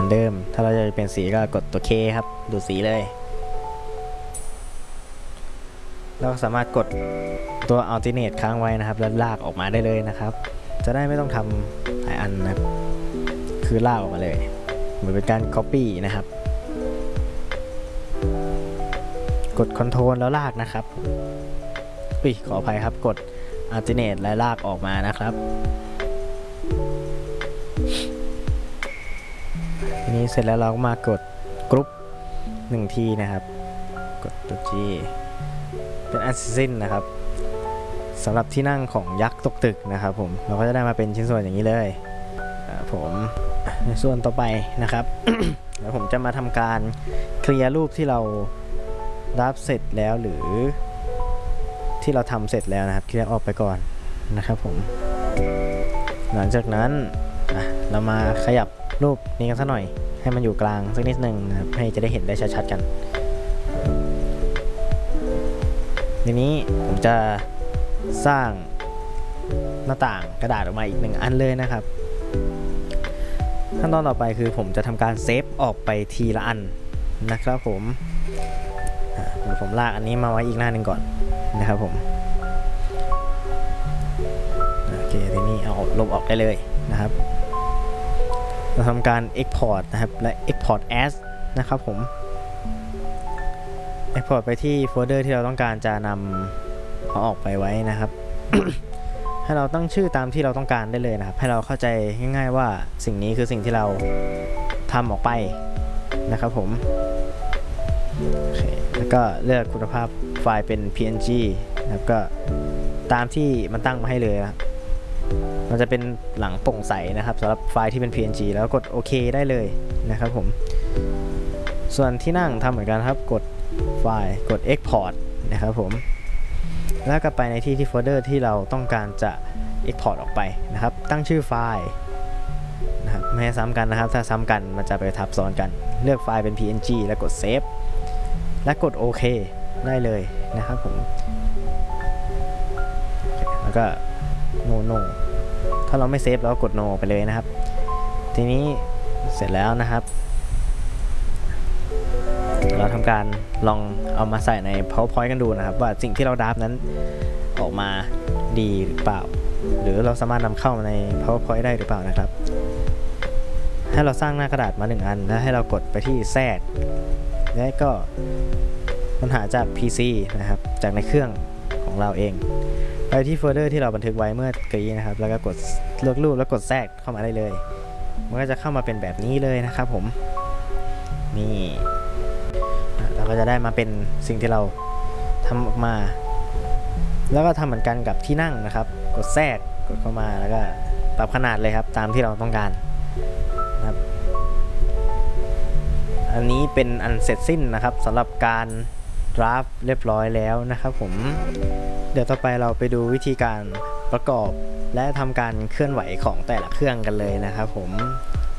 อนเดิมถ้าเราจะเปลี่ยนสีก็กดตัว K ครับดูดสีเลยเราสามารถกดตัว alternate ค้างไว้นะครับแล้วลากออกมาได้เลยนะครับจะได้ไม่ต้องทำหลายอันนะครับคือลากออกมาเลยเหมือนเป็นการ copy นะครับกด Ctrl แล้วลากนะครับขออภัยครับกด alternate และลากออกมานะครับทีนี้เสร็จแล้วเราก็มากดกรุ๊ป1ทีนะครับกดตัว G เป็นอันสิ้นนะครับสำหรับที่นั่งของยักษ์ตกตึกนะครับผมเราก็จะได้มาเป็นชิ้นส่วนอย่างนี้เลยผมในส่วนต่อไปนะครับ แล้วผมจะมาทำการเคลียร์รูปที่เรารับเสร็จแล้วหรือที่เราทำเสร็จแล้วนะครับเคลียร์ออกไปก่อนนะครับผมหลังจากนั้นเรามาขยับรูปนี้กันสักหน่อยให้มันอยู่กลางสักนิดนึงนะครับให้จะได้เห็นได้ชัดๆกันทีนี้ผมจะสร้างหน้าต่างกระดาษออกมาอีก1อันเลยนะครับขั้นตอนต่อไปคือผมจะทำการเซฟออกไปทีละอันนะครับผมลากอันนี้มาไว้อีกหน้าหนึ่งก่อนนะครับผมโอเคทีนี้เอาลบออกได้เลยนะครับเราทำการ Export นะครับและ Export as นะครับผม Export ไปที่โฟลเดอร์ที่เราต้องการจะนำเอาออกไปไว้นะครับ ให้เราตั้งชื่อตามที่เราต้องการได้เลยนะครับให้เราเข้าใจง่ายๆว่าสิ่งนี้คือสิ่งที่เราทำออกไปนะครับผมโอเคแล้วก็เลือกคุณภาพไฟล์เป็น PNG นะครับก็ตามที่มันตั้งมาให้เลยนะมันจะเป็นหลังโปร่งใสนะครับสำหรับไฟล์ที่เป็น PNG แล้วกดโอเคได้เลยนะครับผมส่วนที่นั่งทำเหมือนกันครับกดไฟล์กด Export นะครับผมแล้วก็ไปในที่โฟลเดอร์ที่เราต้องการจะ Export ออกไปนะครับตั้งชื่อไฟล์นะครับไม่ให้ซ้ำกันนะครับถ้าซ้ำกันมันจะไปทับซ้อนกันเลือกไฟล์เป็น PNG แล้วกด Save และกดโอเคได้เลยนะครับผมแล้วก็ no ถ้าเราไม่เซฟเราก็กด no ไปเลยนะครับทีนี้เสร็จแล้วนะครับเราทำการลองเอามาใส่ใน PowerPoint กันดูนะครับว่าสิ่งที่เราดับนั้นออกมาดีหรือเปล่าหรือเราสามารถนำเข้ามาใน PowerPoint ได้หรือเปล่านะครับให้เราสร้างหน้ากระดาษมา1อันแล้วให้เรากดไปที่แทรกและก็ปัญหาจาก PC นะครับจากในเครื่องของเราเองไปที่โฟลเดอร์ที่เราบันทึกไว้เมื่อกี้นะครับแล้วก็กดเลือกรูปแล้วกดแทรกเข้ามาได้เลยมันก็จะเข้ามาเป็นแบบนี้เลยนะครับผมนี่เราก็จะได้มาเป็นสิ่งที่เราทำออกมาแล้วก็ทำเหมือนกันกับที่นั่งนะครับกดแทรกกดเข้ามาแล้วก็ปรับขนาดเลยครับตามที่เราต้องการนะครับอันนี้เป็นอันเสร็จสิ้นนะครับสำหรับการดราฟเรียบร้อยแล้วนะครับผมเดี๋ยวต่อไปเราไปดูวิธีการประกอบและทำการเคลื่อนไหวของแต่ละเครื่องกันเลยนะครับผม